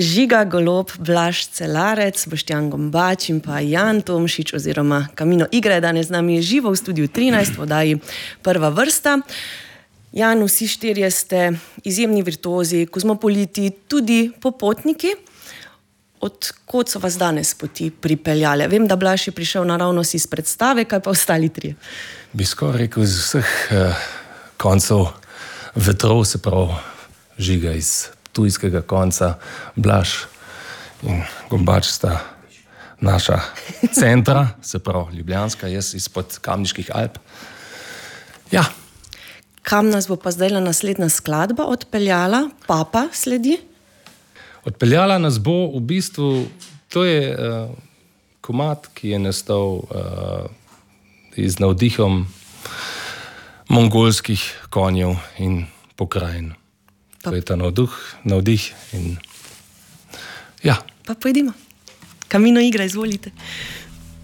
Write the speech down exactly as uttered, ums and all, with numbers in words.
Žiga Golob, Blaž Celarec, Boštjan Gombač in pa Jan Tomšič oziroma Kamino Igre danes z nami živo v studiu trinajst v oddaji Prva vrsta. Jan, vsi štirje ste izjemni virtuozi, kozmopoliti, tudi popotniki. Od kod so vas danes poti pripeljale? Vem, da Blaž je prišel naravnost iz predstave, kaj pa ostali trije? Bi skoraj rekel iz vseh eh, koncev vetrov, se pravi Žiga iz tujskega konca, Blaž in Gombač sta naša centra, se pravi ljubljanska, jaz izpod Kamniških Alp. Ja. Kam nas bo pa zdaj naslednja skladba odpeljala? Papa sledi? Odpeljala nas bo v bistvu, to je uh, komad, ki je nastal uh, iz navdihom mongolskih konjev in pokrajin. To je ta navduh, navdih in ja. Pa pojdimo. Kamino Igra, izvolite.